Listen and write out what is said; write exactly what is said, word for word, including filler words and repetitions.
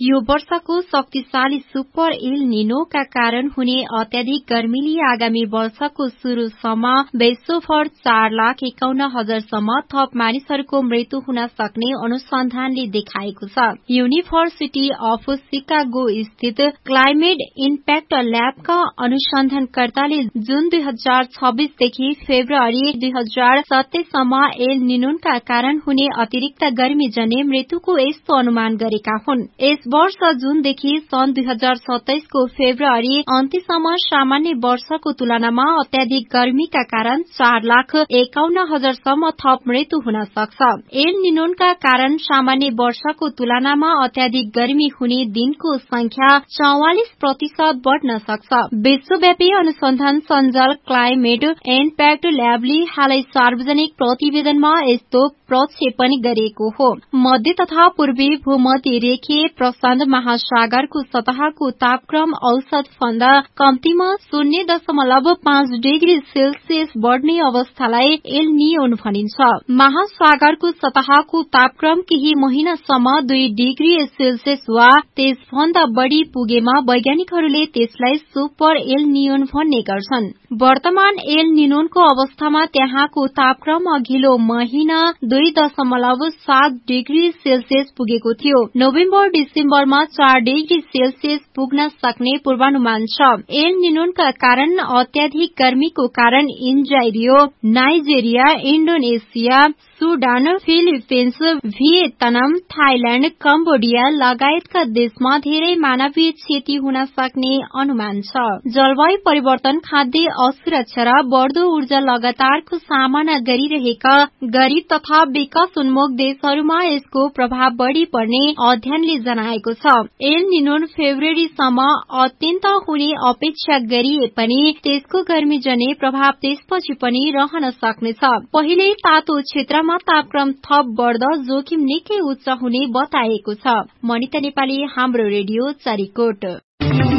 यो वर्षको शक्तिशाली सुपर एल निनोका कारण हुने अत्याधिक गर्मीले आगामी वर्षको शुरूसम्म विश्वभर चार लाख एकाउन्न हजारसम्म थप मानिसहरूको मृत्यु हुन सक्ने अनुसन्धानले देखाएको छ। युनिभर्सिटी अफ सिकागो स्थित क्लाइमेट इम्प्याक्ट ल्याबका अनुसन्धानकर्ताले जुन दुई हजार छब्बीसदेखि फेब्रुअरी दुई हजार सत्ताइससम्म एल निनोका कारण हुने अतिरिक्त गर्मीजन्य मृत्युको यस्तो अनुमान गरेका हुन्। यस वर्ष जुनदेखि सन् दुई हजार सत्ताइसको फेब्रुअरी अन्त्यसम्म सामान्य वर्षको तुलनामा अत्याधिक गर्मीका कारण चार लाख एकाउन्न हजारसम्म थप मृत्यु हुन सक्छ। एल निनोका कारण सामान्य वर्षको तुलनामा अत्याधिक गर्मी हुने दिनको संख्या चौवालिस प्रतिशत बढ़न सक्छ। विश्वव्यापी अनुसन्धान सञ्जाल क्लाइमेट इम्प्याक्ट ल्याबले हालै सार्वजनिक प्रतिवेदनमा यस्तो प्रक्षेपण गरिएको हो। मध्य तथा पूर्वी भूमध्य रेखीय प्रशान्त महासागरको सतहको तापक्रम औसत भन्दा कम्तीमा शून्य दशमलव पाँच डिग्री सेल्सियस बढ़ने अवस्थालाई एल नियोन भनिन्छ। महासागरको सतहको तापक्रम केही महिनासम्म दुई डिग्री सेल्सियस वा त्यसभन्दा बढ़ी पुगेमा वैज्ञानिकहरूले त्यसलाई सुपर एल नियोन भन्ने गर्छन्। वर्तमान एल निनोनको अवस्थामा त्यहाँको तापक्रम अघिल्लो महिना दुई दशमलव सात डिग्री सेल्सियस पुगेको थियो। नोभेम्बर डिसेम्बरमा चार डिग्री सेल्सियस पुग्न सक्ने पूर्वानुमान छ। एल निनोका कारण अत्याधिक गर्मीको कारण इन्जाइरियो, Nigeria, Indonesia, Sudan, Philippines, Vietnam, Thailand, Cambodia लगायतका देशमा धेरै मानवीय क्षति हुन सक्ने अनुमान छ। जलवायु परिवर्तन, खाद्य असुरक्षा र बढ़दो ऊर्जा लगातारको सामना गरिरहेका गरीब तथा विकासोन्मुख देशहरूमा यसको प्रभाव बढ़ी पर्ने अध्ययनले जनाएको छ। एल निनोन फेब्रुअरीसम्म अत्यन्त हुने अपेक्षा गरिए पनि त्यसको गर्मीजन्य प्रभाव त्यसपछि पनि रहन सक्नेछ। पहिले तातो क्षेत्रमा तापक्रम थप बढ़दा जोखिम निकै उच्च हुने बताएको छ। मनिता नेपाली, हाम्रो रेडियो चारिकोट।